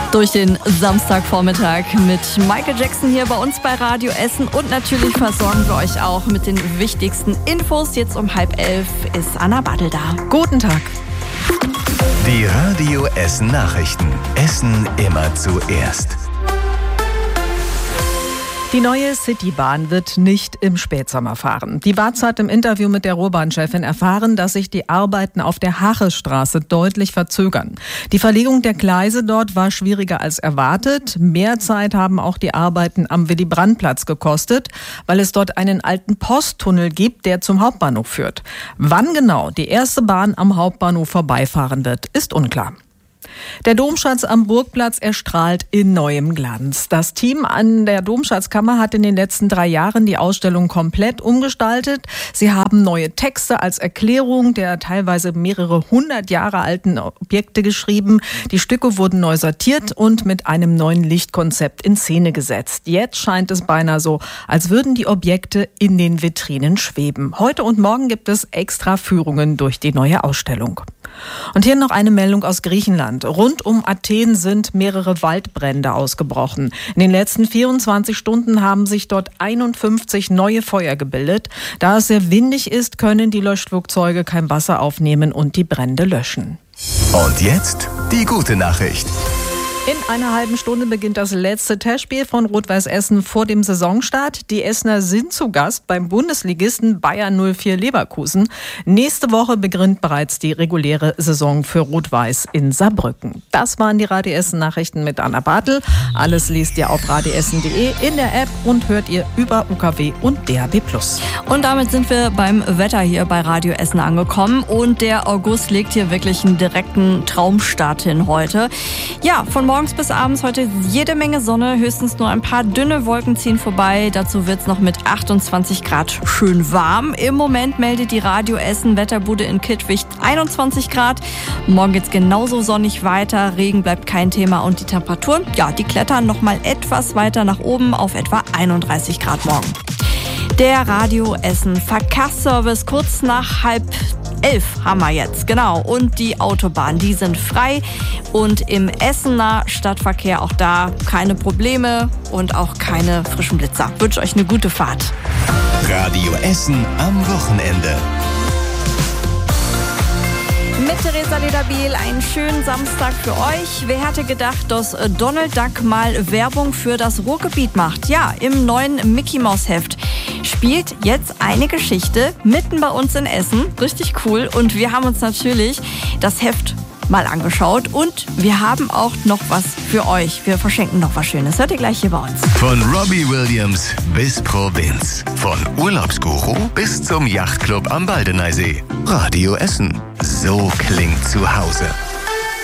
Durch den Samstagvormittag mit Michael Jackson hier bei uns bei Radio Essen und natürlich versorgen wir euch auch mit den wichtigsten Infos. Jetzt um 10:30 ist Anna Badl da. Guten Tag. Die Radio Essen Nachrichten. Essen immer zuerst. Die neue Citybahn wird nicht im Spätsommer fahren. Die WAZ hat im Interview mit der Ruhrbahnchefin erfahren, dass sich die Arbeiten auf der Hachestraße deutlich verzögern. Die Verlegung der Gleise dort war schwieriger als erwartet. Mehr Zeit haben auch die Arbeiten am Willy-Brandt-Platz gekostet, weil es dort einen alten Posttunnel gibt, der zum Hauptbahnhof führt. Wann genau die erste Bahn am Hauptbahnhof vorbeifahren wird, ist unklar. Der Domschatz am Burgplatz erstrahlt in neuem Glanz. Das Team an der Domschatzkammer hat in den letzten 3 Jahren die Ausstellung komplett umgestaltet. Sie haben neue Texte als Erklärung der teilweise mehrere 100 Jahre alten Objekte geschrieben. Die Stücke wurden neu sortiert und mit einem neuen Lichtkonzept in Szene gesetzt. Jetzt scheint es beinahe so, als würden die Objekte in den Vitrinen schweben. Heute und morgen gibt es extra Führungen durch die neue Ausstellung. Und hier noch eine Meldung aus Griechenland. Rund um Athen sind mehrere Waldbrände ausgebrochen. In den letzten 24 Stunden haben sich dort 51 neue Feuer gebildet. Da es sehr windig ist, können die Löschflugzeuge kein Wasser aufnehmen und die Brände löschen. Und jetzt die gute Nachricht. In einer halben Stunde beginnt das letzte Testspiel von Rot-Weiß Essen vor dem Saisonstart. Die Essener sind zu Gast beim Bundesligisten Bayer 04 Leverkusen. Nächste Woche beginnt bereits die reguläre Saison für Rot-Weiß in Saarbrücken. Das waren die Radio Essen Nachrichten mit Anna Bartel. Alles liest ihr auf radioessen.de, in der App und hört ihr über UKW und DAB+. Und damit sind wir beim Wetter hier bei Radio Essen angekommen. Und der August legt hier wirklich einen direkten Traumstart hin heute. Ja, von morgens bis abends heute jede Menge Sonne, höchstens nur ein paar dünne Wolken ziehen vorbei. Dazu wird es noch mit 28 Grad schön warm. Im Moment meldet die Radio Essen Wetterbude in Kittwig 21 Grad. Morgen geht es genauso sonnig weiter, Regen bleibt kein Thema und die Temperaturen, ja, die klettern noch mal etwas weiter nach oben auf etwa 31 Grad morgen. Der Radio Essen Verkehrsservice kurz nach 10:30 haben wir jetzt, genau. Und die Autobahnen, die sind frei. Und im Essener Stadtverkehr auch da keine Probleme und auch keine frischen Blitzer. Ich wünsche euch eine gute Fahrt. Radio Essen am Wochenende. Mit Theresa Lederbiel einen schönen Samstag für euch. Wer hätte gedacht, dass Donald Duck mal Werbung für das Ruhrgebiet macht? Ja, im neuen Mickey Mouse Heft spielt jetzt eine Geschichte mitten bei uns in Essen. Richtig cool. Und wir haben uns natürlich das Heft mal angeschaut und wir haben auch noch was für euch. Wir verschenken noch was Schönes. Hört ihr gleich hier bei uns. Von Robbie Williams bis Provinz. Von Urlaubsguru bis zum Yachtclub am Baldeneysee. Radio Essen. So klingt zu Hause.